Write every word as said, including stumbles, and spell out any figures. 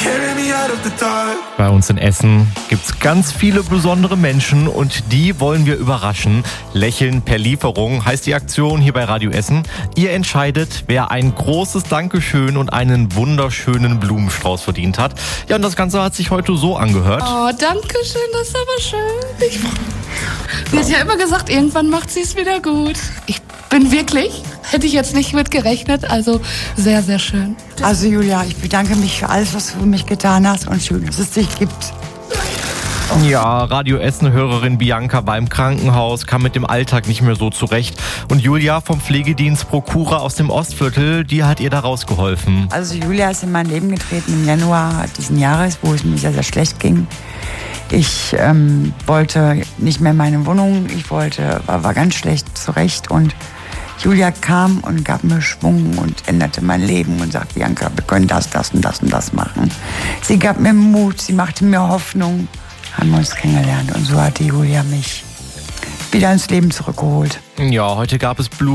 Bei uns in Essen gibt's ganz viele besondere Menschen und die wollen wir überraschen. Lächeln per Lieferung heißt die Aktion hier bei Radio Essen. Ihr entscheidet, wer ein großes Dankeschön und einen wunderschönen Blumenstrauß verdient hat. Ja, und das Ganze hat sich heute so angehört. Oh, danke schön, das ist aber schön. Ich, sie hat ja immer gesagt, irgendwann macht sie es wieder gut. Ich bin wirklich, hätte ich jetzt nicht mit gerechnet, also sehr, sehr schön. Also Julia, ich bedanke mich für alles, was du für mich getan hast und schön, dass es dich gibt. Ja, Radio Essen-Hörerin Bianca war im Krankenhaus, kam mit dem Alltag nicht mehr so zurecht. Und Julia vom Pflegedienst Procura aus dem Ostviertel, die hat ihr da rausgeholfen. Also Julia ist in mein Leben getreten im Januar diesen Jahres, wo es mir sehr, sehr schlecht ging. Ich ähm, wollte nicht mehr in meine Wohnung, ich wollte, war, war ganz schlecht zurecht und Julia kam und gab mir Schwung und änderte mein Leben und sagte, Bianca, wir können das, das und das und das machen. Sie gab mir Mut, sie machte mir Hoffnung, haben wir uns kennengelernt und so hat die Julia mich wieder ins Leben zurückgeholt. Ja, heute gab es Blumen.